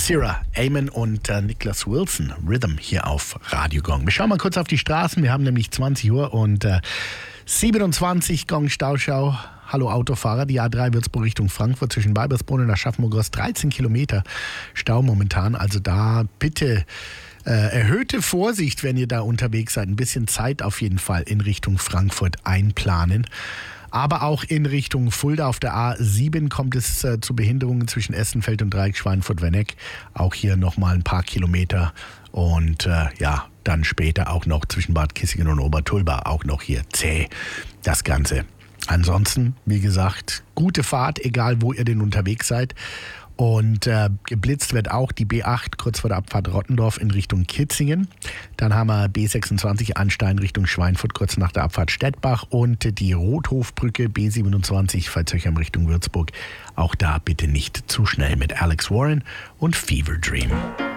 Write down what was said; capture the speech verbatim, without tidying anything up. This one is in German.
Sarah Amon und äh, Niklas Wilson, Rhythm hier auf Radio Gong. Wir schauen mal kurz auf die Straßen. Wir haben nämlich zwanzig Uhr und äh, siebenundzwanzig Gong Stauschau. Hallo Autofahrer, die A drei Würzburg Richtung Frankfurt zwischen Weibersbrunn und Aschaffenburg, dreizehn Kilometer Stau momentan. Also da bitte äh, erhöhte Vorsicht, wenn ihr da unterwegs seid. Ein bisschen Zeit auf jeden Fall in Richtung Frankfurt einplanen. Aber auch in Richtung Fulda auf der A sieben kommt es äh, zu Behinderungen zwischen Essenfeld und Dreieck Schweinfurt-Werneck. Auch hier nochmal ein paar Kilometer. Und äh, ja, dann später auch noch zwischen Bad Kissingen und Obertulba auch noch hier zäh das Ganze. Ansonsten, wie gesagt, gute Fahrt, egal wo ihr denn unterwegs seid. Und äh, geblitzt wird auch die B acht kurz vor der Abfahrt Rottendorf in Richtung Kitzingen. Dann haben wir B sechsundzwanzig Anstein Richtung Schweinfurt kurz nach der Abfahrt Stettbach und die Rothofbrücke B siebenundzwanzig Veitshöchheim Richtung Würzburg. Auch da bitte nicht zu schnell mit Alex Warren und Fever Dream.